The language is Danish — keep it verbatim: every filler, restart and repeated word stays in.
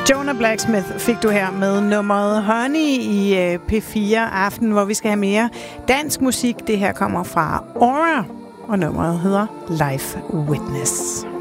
Jonah Blacksmith fik du her med nummeret Honey i P fire Aften, hvor vi skal have mere dansk musik. Det her kommer fra Aura, og nummeret hedder Life Witness.